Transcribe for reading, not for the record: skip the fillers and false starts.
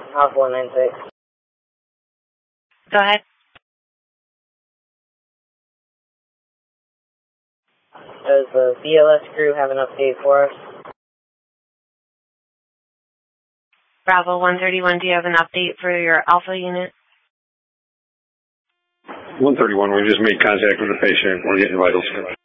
Alpha 196. Go ahead. Does the BLS crew have an update for us? Bravo 131, do you have an update for your Alpha unit? 131, we just made contact with the patient. We're getting vitals.